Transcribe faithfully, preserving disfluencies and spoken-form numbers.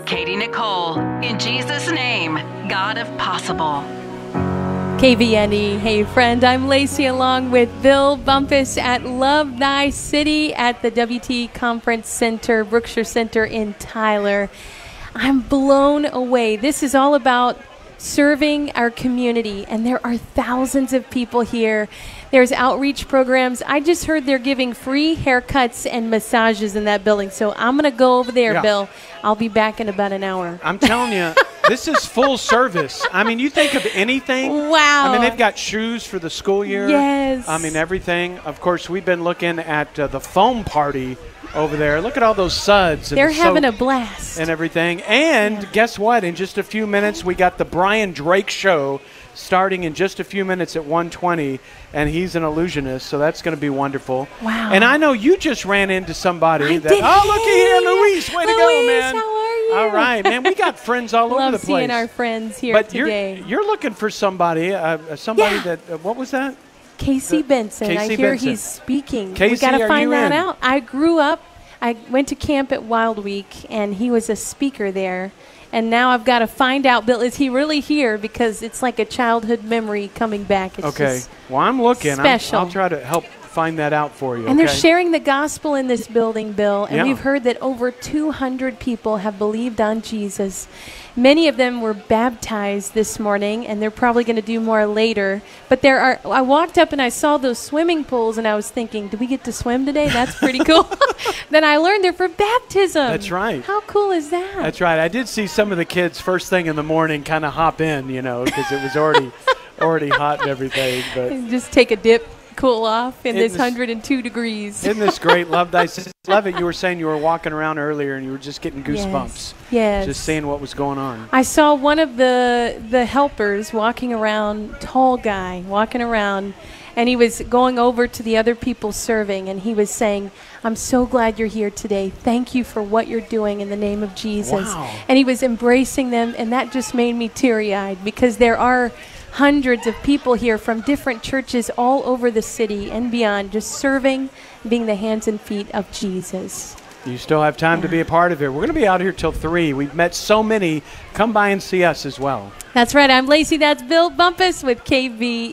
Katie Nicole. In Jesus' name, God of possible. K V N E. Hey, friend, I'm Lacey along with Bill Bumpus at Love Thy City at the W T Conference Center, Brookshire Center in Tyler. I'm blown away. This is all about serving our community, and there are thousands of people here. There's outreach programs. I just heard they're giving free haircuts and massages in that building, so I'm going to go over there, yeah. Bill. I'll be back in about an hour. I'm telling you, this is full service. I mean, you think of anything. Wow. I mean, they've got shoes for the school year. Yes. I mean, everything. Of course, we've been looking at uh, the foam party over there. Look at all those suds. And They're the having a soap blast. and everything. And Yeah. guess what? In just a few minutes, we got the Brian Drake Show starting in just a few minutes at one twenty, and he's an illusionist, so that's going to be wonderful. Wow. And I know you just ran into somebody I that, did. oh, looky here, Luis, way to go, Luis, man. how are you? All right, man, we got friends all Love over the place. seeing our friends here but today. you're, you're looking for somebody, uh, somebody Yeah. that, uh, what was that? Casey Benson. I Casey hear Benson. he's speaking. Casey, we got to are find you that in? out. I grew up, I went to camp at Wild Week, and he was a speaker there. And now I've got to find out, Bill, is he really here? Because it's like a childhood memory coming back. It's Okay, just well, I'm looking. I'm, special. I'll try to help find that out for you, And they're okay? sharing the gospel in this building, Bill. And Yeah. we've heard that over two hundred people have believed on Jesus. Many of them were baptized this morning, and they're probably going to do more later. But there are. I walked up and I saw those swimming pools, and I was thinking, do we get to swim today? That's pretty cool. Then I learned they're for baptism. That's right. How cool is that? That's right. I did see some of the kids first thing in the morning kind of hop in, you know, because it was already already hot and everything. But And just take a dip, cool off in Isn't this this- one hundred two degrees. isn't this great? Love Thy City. Love it. You were saying you were walking around earlier and you were just getting goosebumps. Yes. Yes. Just seeing what was going on. I saw one of the the helpers walking around, tall guy walking around, and he was going over to the other people serving, and he was saying, I'm so glad you're here today. Thank you for what you're doing in the name of Jesus. Wow. And he was embracing them, and that just made me teary-eyed because there are hundreds of people here from different churches all over the city and beyond, just serving, being the hands and feet of Jesus. You still have time to be a part of it. We're going to be out here till three. We've met so many. Come by and see us as well. That's right. I'm Lacey. That's Bill Bumpus with K V